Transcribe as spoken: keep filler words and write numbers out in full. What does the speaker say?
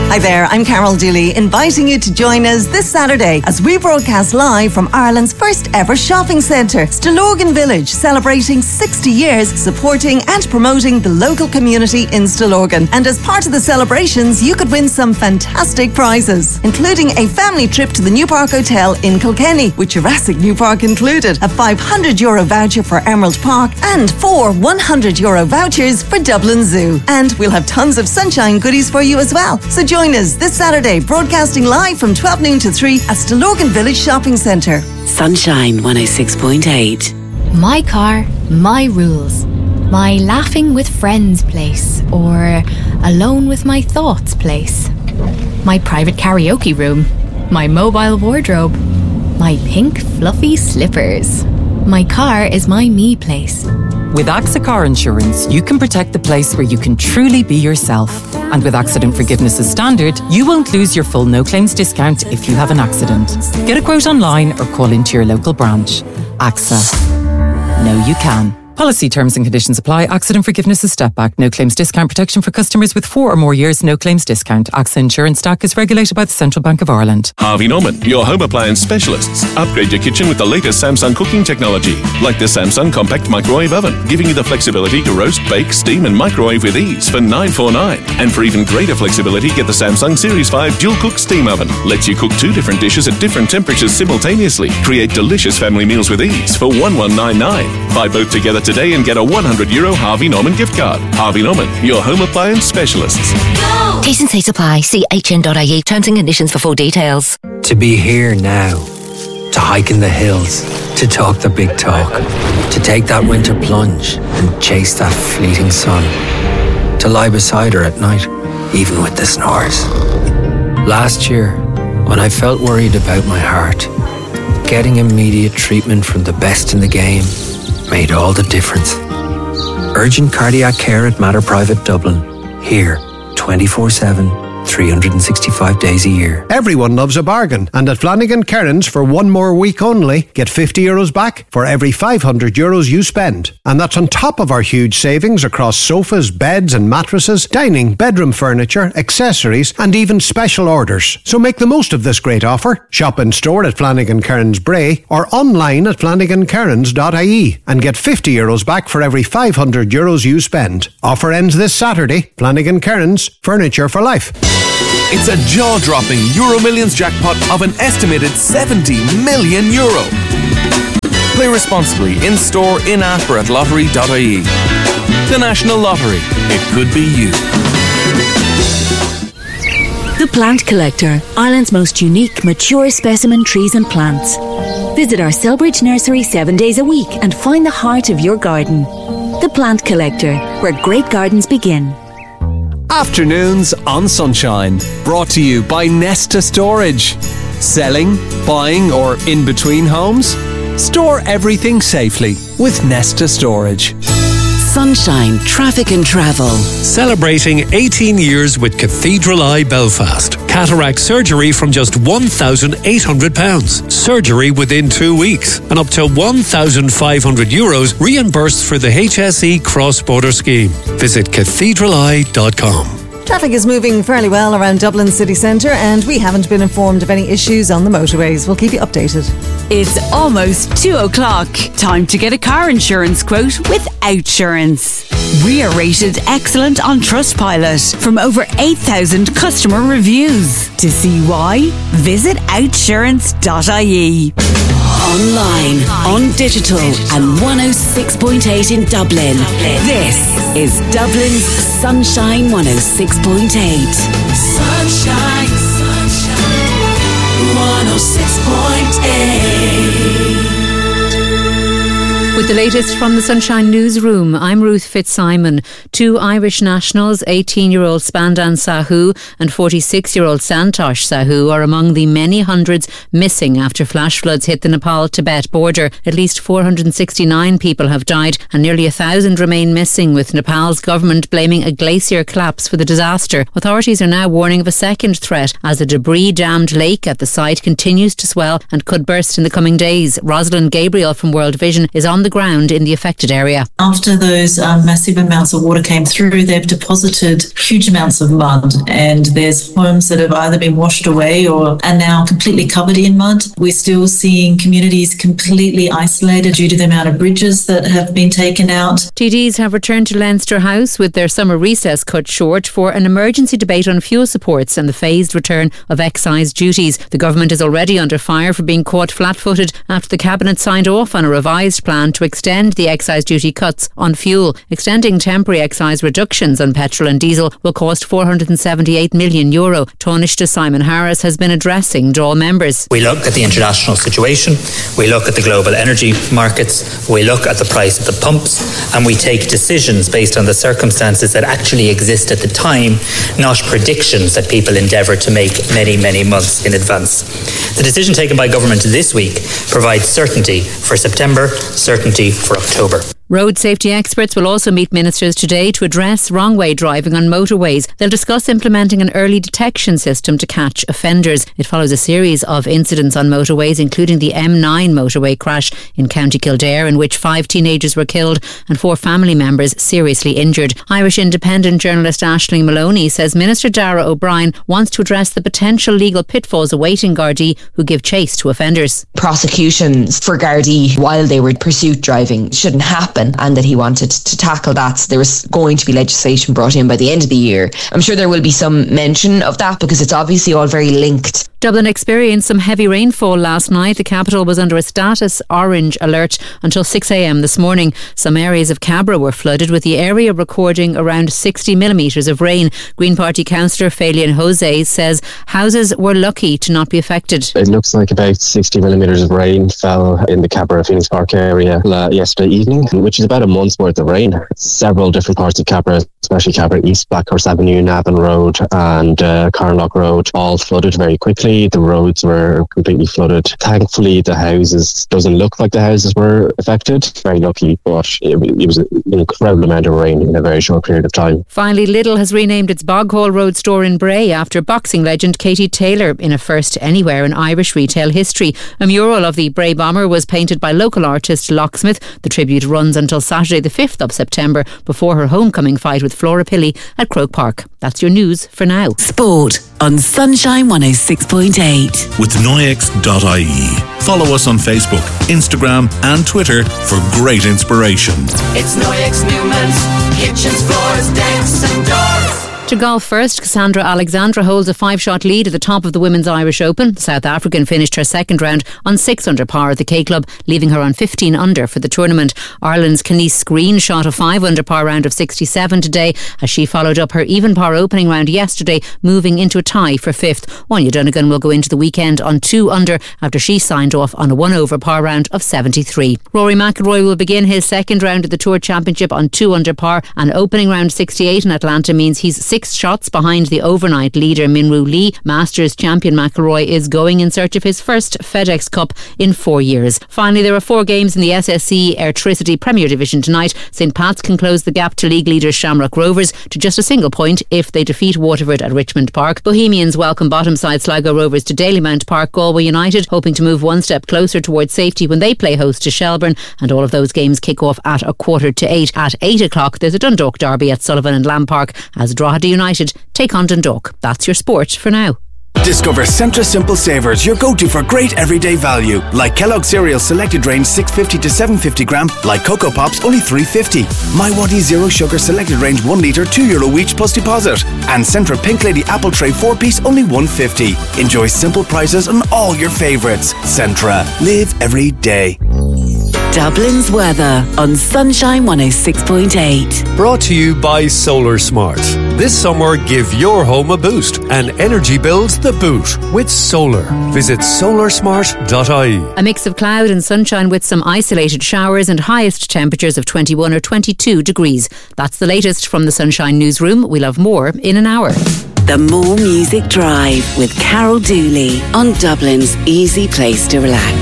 Hi there, I'm Carol Dooley, inviting you to join us this Saturday as we broadcast live from Ireland's first ever shopping centre, Stillorgan Village, celebrating sixty years supporting and promoting the local community in Stillorgan. And as part of the celebrations, you could win some fantastic prizes, including a family trip to the New Park Hotel in Kilkenny, with Jurassic New Park included, a five hundred euro voucher for Emerald Park, and four one hundred euro vouchers for Dublin Zoo. And we'll have tons of sunshine goodies for you as well. So join us this Saturday, broadcasting live from twelve noon to three at Stillorgan Village Shopping Centre. Sunshine one oh six point eight. My car, my rules. My laughing with friends place, or alone with my thoughts place. My private karaoke room. My mobile wardrobe. My pink fluffy slippers. My car is my me place. With AXA Car Insurance, you can protect the place where you can truly be yourself. And with accident forgiveness as standard, you won't lose your full no-claims discount if you have an accident. Get a quote online or call into your local branch. AXA. Know you can. Policy terms and conditions apply. Accident forgiveness is step back. No claims discount protection for customers with four or more years. No claims discount. AXA Insurance Stack is regulated by the Central Bank of Ireland. Harvey Norman, your home appliance specialists. Upgrade your kitchen with the latest Samsung cooking technology, like the Samsung Compact Microwave Oven, giving you the flexibility to roast, bake, steam and microwave with ease for nine forty-nine. And for even greater flexibility, get the Samsung Series five Dual Cook Steam Oven. Lets you cook two different dishes at different temperatures simultaneously. Create delicious family meals with ease for one thousand one hundred ninety-nine. Buy both together today and get a one hundred euro Harvey Norman gift card. Harvey Norman, your home appliance specialists. Go! T's and C's apply. See h n dot I E. Terms and conditions for full details. To be here now. To hike in the hills. To talk the big talk. To take that winter plunge and chase that fleeting sun. To lie beside her at night, even with the snores. Last year, when I felt worried about my heart, getting immediate treatment from the best in the game made all the difference. Urgent cardiac care at Mater Private Dublin. Here, twenty-four seven, three hundred sixty-five days a year. Everyone loves a bargain, and at Flanagan Kearns, for one more week only, get fifty euros back for every five hundred euros you spend. And that's on top of our huge savings across sofas, beds and mattresses, dining, bedroom furniture, accessories and even special orders. So make the most of this great offer. Shop in store at Flanagan Kearns Bray or online at flanagan kearns dot I E and get fifty euros back for every five hundred euros you spend. Offer ends this Saturday. Flanagan Kearns, furniture for life. It's a jaw-dropping Euro Millions jackpot of an estimated seventy million euro. Play responsibly in-store, in-app or at lottery dot I E. The National Lottery. It could be you. The Plant Collector, Ireland's most unique, mature specimen trees and plants. Visit our Selbridge nursery seven days a week and find the heart of your garden. The Plant Collector, where great gardens begin. Afternoons on Sunshine, brought to you by Nesta Storage. Selling, buying or in between homes? Store everything safely with Nesta Storage. Sunshine, traffic and travel. Celebrating eighteen years with Cathedral Eye Belfast. Cataract surgery from just one thousand eight hundred pounds. Surgery within two weeks. And up to one thousand five hundred euros reimbursed for the H S E cross-border scheme. Visit cathedral eye dot com. Traffic is moving fairly well around Dublin city centre, and we haven't been informed of any issues on the motorways. We'll keep you updated. It's almost two o'clock. Time to get a car insurance quote with Outsurance. We are rated excellent on Trustpilot from over eight thousand customer reviews. To see why, visit outsurance dot I E. Online, on digital and one oh six point eight in Dublin. This is Dublin's Sunshine one oh six point eight. Sunshine, sunshine, one oh six point eight. With the latest from the Sunshine Newsroom, I'm Ruth Fitzsimon. Two Irish nationals, eighteen-year-old Spandan Sahu and forty-six-year-old Santosh Sahu, are among the many hundreds missing after flash floods hit the Nepal-Tibet border. At least four hundred sixty-nine people have died and nearly a thousand remain missing, with Nepal's government blaming a glacier collapse for the disaster. Authorities are now warning of a second threat as a debris-dammed lake at the site continues to swell and could burst in the coming days. Rosalind Gabriel from World Vision is on the the ground in the affected area. After those um, massive amounts of water came through, they've deposited huge amounts of mud, and there's homes that have either been washed away or are now completely covered in mud. We're still seeing communities completely isolated due to the amount of bridges that have been taken out. T Ds have returned to Leinster House with their summer recess cut short for an emergency debate on fuel supports and the phased return of excise duties. The government is already under fire for being caught flat-footed after the Cabinet signed off on a revised plan to extend the excise duty cuts on fuel. Extending temporary excise reductions on petrol and diesel will cost four hundred seventy-eight million euro. Taoiseach Simon Harris has been addressing Dáil members. We look at the international situation, we look at the global energy markets, we look at the price of the pumps, and we take decisions based on the circumstances that actually exist at the time, not predictions that people endeavour to make many, many months in advance. The decision taken by government this week provides certainty for September, certainty for October. Road safety experts will also meet ministers today to address wrong-way driving on motorways. They'll discuss implementing an early detection system to catch offenders. It follows a series of incidents on motorways, including the M nine motorway crash in County Kildare, in which five teenagers were killed and four family members seriously injured. Irish independent journalist Aisling Maloney says Minister Darragh O'Brien wants to address the potential legal pitfalls awaiting Gardaí who give chase to offenders. Prosecutions for Gardaí while they were pursuit driving shouldn't happen, and that he wanted to tackle that. So there was going to be legislation brought in by the end of the year. I'm sure there will be some mention of that because it's obviously all very linked. Dublin experienced some heavy rainfall last night. The capital was under a status orange alert until six a.m. this morning. Some areas of Cabra were flooded, with the area recording around sixty millimetres of rain. Green Party councillor Falian Jose says houses were lucky to not be affected. It looks like about sixty millimetres of rain fell in the Cabra Phoenix Park area yesterday evening, which is about a month's worth of rain. Several different parts of Cabra, especially Cabra East, Blackhorse Avenue, Navan Road and uh, Carnlough Road, all flooded very quickly. The roads were completely flooded. Thankfully, the houses, doesn't look like the houses were affected. Very lucky, but it, it was an incredible amount of rain in a very short period of time. Finally, Lidl has renamed its Boghall Road store in Bray after boxing legend Katie Taylor, in a first anywhere in Irish retail history. A mural of the Bray bomber was painted by local artist Locksmith. The tribute runs until Saturday the fifth of September before her homecoming fight with Flora Pilley at Croke Park. That's your news for now. Sport on Sunshine one oh six point eight. With Noyex dot I E. Follow us on Facebook, Instagram and Twitter for great inspiration. It's Noyex Newman's kitchens, floors, decks and doors. To golf first, Cassandra Alexandra holds a five-shot lead at the top of the Women's Irish Open. The South African finished her second round on six under par at the K Club, leaving her on fifteen under for the tournament. Ireland's Kenise Green shot a five under par round of sixty-seven today as she followed up her even par opening round yesterday, moving into a tie for fifth. Wanya Donegan will go into the weekend on two under after she signed off on a one over par round of seventy-three. Rory McIlroy will begin his second round of the Tour Championship on two under par. An opening round sixty-eight in Atlanta means he's six shots behind the overnight leader Minwoo Lee. Masters champion McIlroy is going in search of his first FedEx Cup in four years. Finally, there are four games in the S S E Airtricity Premier Division tonight. St Pat's can close the gap to league leaders Shamrock Rovers to just a single point if they defeat Waterford at Richmond Park. Bohemians welcome bottom side Sligo Rovers to Dalymount Park. Galway United hoping to move one step closer towards safety when they play host to Shelbourne, and all of those games kick off at a quarter to eight. At eight o'clock there's a Dundalk derby at Sullivan and Lamb Park as Drogheda United take on Dundalk. That's your sport for now. Discover Centra Simple Savers, your go-to for great everyday value. Like Kellogg cereal selected range six fifty to seven fifty gram, like Cocoa Pops only three fifty. My Waddy Zero Sugar selected range one litre, two euro each plus deposit. And Centra Pink Lady Apple Tray four piece only one fifty. Enjoy simple prices on all your favourites. Centra, live every day. Dublin's weather on Sunshine one oh six point eight. Brought to you by Solar Smart. This summer, give your home a boost and energy bills the boot with solar. Visit solar smart dot I E. A mix of cloud and sunshine with some isolated showers and highest temperatures of twenty-one or twenty-two degrees. That's the latest from the Sunshine Newsroom. We'll have more in an hour. The More Music Drive with Carol Dooley on Dublin's easy place to relax.